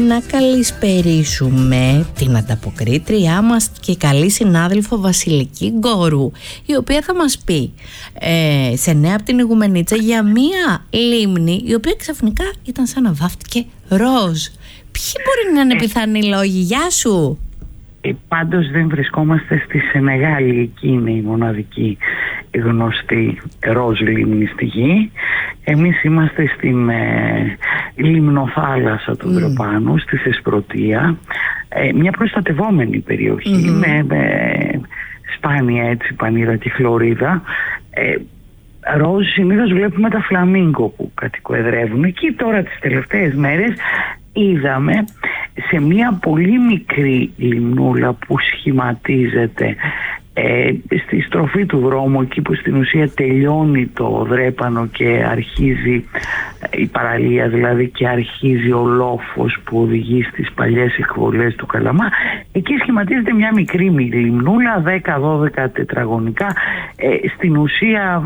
να καλησπερίσουμε την ανταποκρίτριά μας και καλή συνάδελφο Βασιλική Γκόρου, η οποία θα μας πει σε νέα από την Ηγουμενίτσα για μία λίμνη η οποία ξαφνικά ήταν σαν να βάφτηκε ροζ. Ποιοι μπορεί να είναι πιθανοί λόγοι? Γεια σου. Πάντως δεν βρισκόμαστε στη Σενεγάλη, εκεί είναι η μοναδική γνωστή ροζ λίμνη στη γη. Εμείς είμαστε στην λιμνοθάλασσα του Δρεπάνου, στη Θεσπρωτεία, μια προστατευόμενη περιοχή με σπάνια έτσι πανίδα και χλωρίδα. Ροζ συνήθως βλέπουμε τα φλαμίγκο που κατοικοεδρεύουν εκεί. Τώρα τις τελευταίες μέρες είδαμε σε μια πολύ μικρή λιμνούλα που σχηματίζεται στη στροφή του δρόμου, εκεί που στην ουσία τελειώνει το Δρέπανο και αρχίζει η παραλία, δηλαδή, και αρχίζει ο λόφος που οδηγεί στις παλιές εκβολές του Καλαμά. Εκεί σχηματίζεται μια μικρή λιμνούλα 10-12 τετραγωνικά, στην ουσία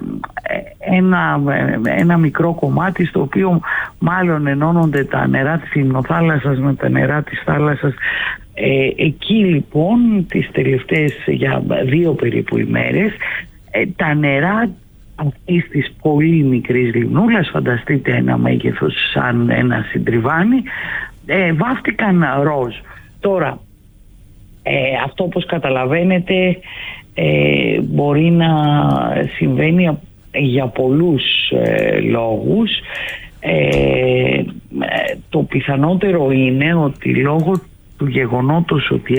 ένα μικρό κομμάτι στο οποίο μάλλον ενώνονται τα νερά της λιμνοθάλασσας με τα νερά της θάλασσας. Εκεί λοιπόν τις τελευταίες για 2 περίπου ημέρες τα νερά αυτής της πολύ μικρής λιμνούλας, φανταστείτε ένα μέγεθος σαν ένα συντριβάνι, βάφτηκαν ροζ. Τώρα αυτό, όπως καταλαβαίνετε, μπορεί να συμβαίνει για πολλούς λόγους. Το πιθανότερο είναι ότι λόγω του γεγονότος ότι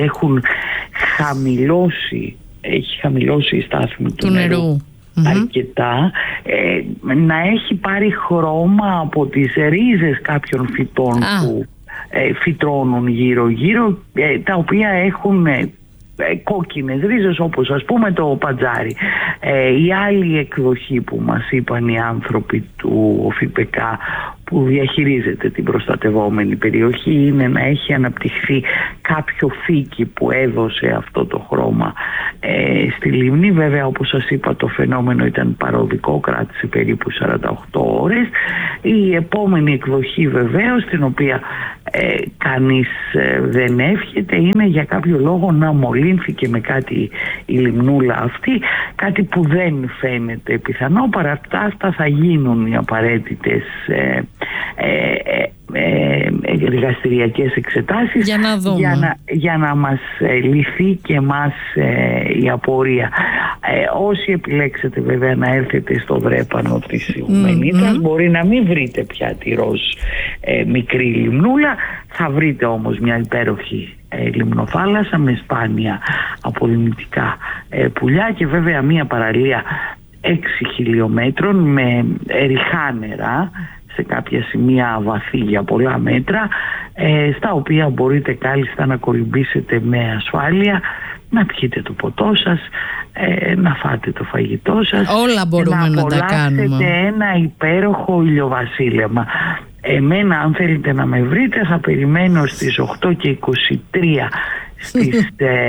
έχει χαμηλώσει η στάθμη του νερού αρκετά, να έχει πάρει χρώμα από τις ρίζες κάποιων φυτών που φυτρώνουν γύρω-γύρω, τα οποία έχουν κόκκινες ρίζες, όπως ας πούμε το πατζάρι. Η άλλη εκδοχή που μας είπαν οι άνθρωποι του ΟΦΙΠΕΚΑ που διαχειρίζεται την προστατευόμενη περιοχή είναι να έχει αναπτυχθεί κάποιο φύκι που έδωσε αυτό το χρώμα στη λίμνη. Βέβαια, όπως σας είπα, το φαινόμενο ήταν παροδικό, κράτησε περίπου 48 ώρες. Η επόμενη εκδοχή βεβαίως, την οποία κανείς δεν εύχεται, είναι για κάποιο λόγο να μολύνθηκε με κάτι η λιμνούλα αυτή, κάτι που δεν φαίνεται πιθανό. Παρά αυτά θα γίνουν οι απαραίτητες εργαστηριακές εξετάσεις για να δούμε, για να μας λυθεί και μας η απορία. Όσοι επιλέξετε βέβαια να έρθετε στο Δρέπανο της Ηγουμενίτσας, μπορεί να μην βρείτε πια τη ροζ μικρή λιμνούλα, θα βρείτε όμως μια υπέροχη λιμνοθάλασσα με σπάνια αποδημητικά πουλιά και βέβαια μια παραλία 6 χιλιόμετρων με ριχά νερά, σε κάποια σημεία βαθύ για πολλά μέτρα, στα οποία μπορείτε κάλλιστα να κολυμπήσετε με ασφάλεια, να πιείτε το ποτό σας, να φάτε το φαγητό σας, όλα μπορούμε να τα κάνουμε. Να απολαύσετε ένα υπέροχο ηλιοβασίλεμα. Εμένα, αν θέλετε να με βρείτε, θα περιμένω στις 8 και 23 στις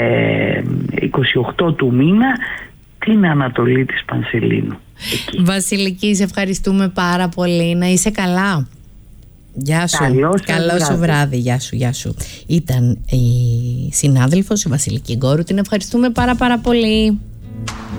28 του μήνα την Ανατολή της Πανσελίνου. Εκεί. Βασιλική, σε ευχαριστούμε πάρα πολύ. Να είσαι καλά. Γεια σου. Καλό σου βράδυ. Γεια σου. Ήταν η συνάδελφος, η Βασιλική Γκόρου. Την ευχαριστούμε πάρα πολύ.